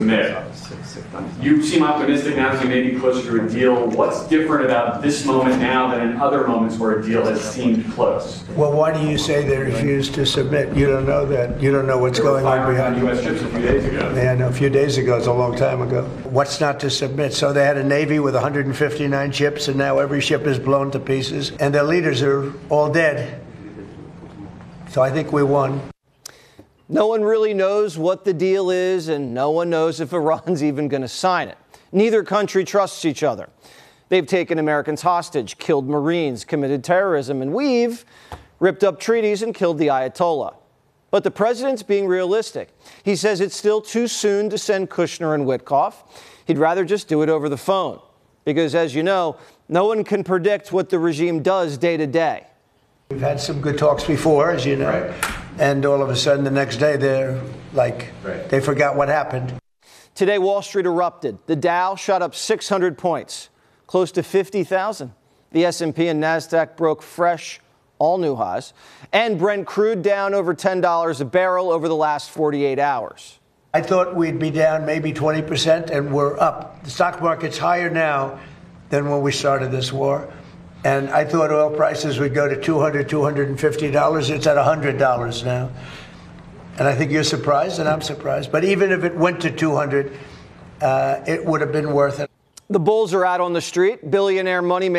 Mayor, you seem optimistic now as you may be closer to a deal. What's different about this moment now than in other moments where a deal has seemed close? Well, why do you say they refused to submit? You don't know that. You don't know what's going on behind U.S. ships a few days ago. Yeah, no, a few days ago. It's a long time ago. What's not to submit? So they had a Navy with 159 ships, and now every ship is blown to pieces, and their leaders are all dead. So I think we won. No one really knows what the deal is, and no one knows if Iran's even going to sign it. Neither country trusts each other. They've taken Americans hostage, killed Marines, committed terrorism, and we've ripped up treaties and killed the Ayatollah. But the president's being realistic. He says it's still too soon to send Kushner and Witkoff. He'd rather just do it over the phone. Because, as you know, no one can predict what the regime does day to day. We've had some good talks before, as you know. Right. And all of a sudden, the next day, they're like, they forgot what happened. Today, Wall Street erupted. The Dow shot up 600 points, close to 50,000. The S&P and NASDAQ broke fresh, all-new highs. And Brent crude down over $10 a barrel over the last 48 hours. I thought we'd be down maybe 20%, and we're up. The stock market's higher now than when we started this war. And I thought oil prices would go to $200, $250. It's at $100 now. And I think you're surprised, and I'm surprised. But even if it went to 200, it would have been worth it. The bulls are out on the street. Billionaire money